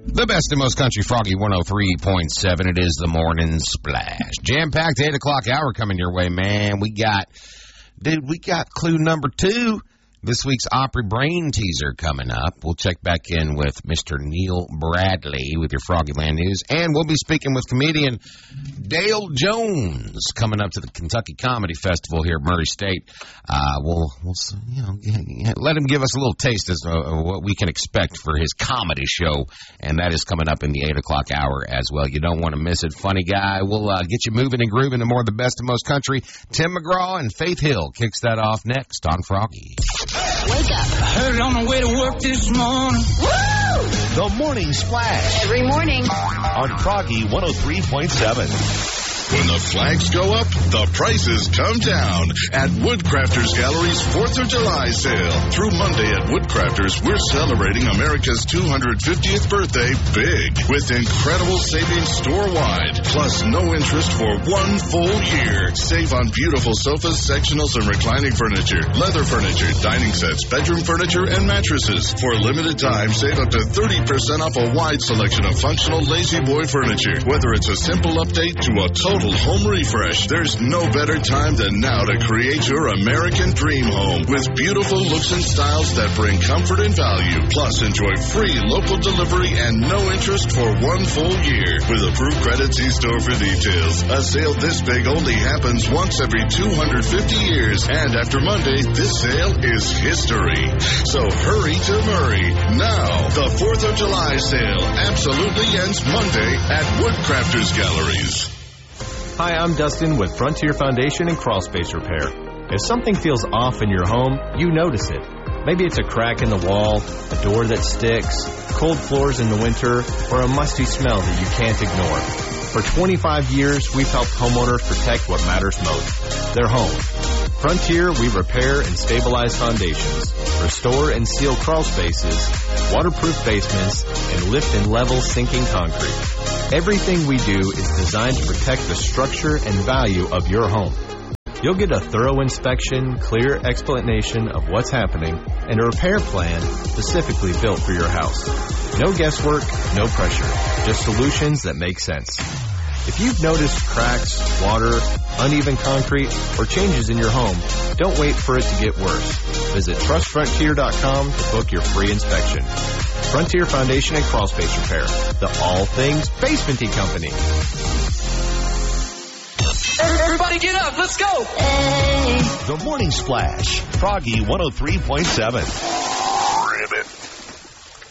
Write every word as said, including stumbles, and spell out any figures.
The best and most country, Froggy one oh three point seven. It is the morning splash. Jam-packed eight o'clock hour coming your way, man. We got, dude, we got clue number two. This week's Opry Brain teaser coming up. We'll check back in with Mister Neil Bradley with your Froggyland News. And we'll be speaking with comedian Dale Jones coming up to the Kentucky Comedy Festival here at Murray State. Uh, we'll, we'll, you know, let him give us a little taste of uh, what we can expect for his comedy show. And that is coming up in the eight o'clock hour as well. You don't want to miss it. Funny guy. We'll uh, get you moving and grooving to more of the best and most country. Tim McGraw and Faith Hill kicks that off next on Froggy. Wake up. I heard it on the way to work this morning. Woo! The Morning Splash. Every morning. On Froggy one oh three point seven. When the flags go up, the prices come down at Woodcrafters Gallery's fourth of July sale. Through Monday at Woodcrafters, we're celebrating America's two hundred fiftieth birthday big with incredible savings store-wide, plus no interest for one full year. Save on beautiful sofas, sectionals, and reclining furniture, leather furniture, dining sets, bedroom furniture, and mattresses. For a limited time, save up to thirty percent off a wide selection of functional Lazy Boy furniture. Whether it's a simple update to a total home refresh, there's no better time than now to create your American dream home with beautiful looks and styles that bring comfort and value. Plus, enjoy free local delivery and no interest for one full year. With approved credit, see store for details. A sale this big only happens once every two hundred fifty years, and after Monday, this sale is history. So hurry to Murray. Now, the fourth of July sale absolutely ends Monday at Woodcrafters Galleries. Hi, I'm Dustin with Frontier Foundation and Crawlspace Repair. If something feels off in your home, you notice it. Maybe it's a crack in the wall, a door that sticks, cold floors in the winter, or a musty smell that you can't ignore. For twenty-five years, we've helped homeowners protect what matters most, their home. Frontier, we repair and stabilize foundations, restore and seal crawl spaces, waterproof basements, and lift and level sinking concrete. Everything we do is designed to protect the structure and value of your home. You'll get a thorough inspection, clear explanation of what's happening, and a repair plan specifically built for your house. No guesswork, no pressure, just solutions that make sense. If you've noticed cracks, water, uneven concrete, or changes in your home, don't wait for it to get worse. Visit trust frontier dot com to book your free inspection. Frontier Foundation and Crawlspace Repair, the all things basementy company. Everybody get up, let's go! The Morning Splash, Froggy one oh three point seven.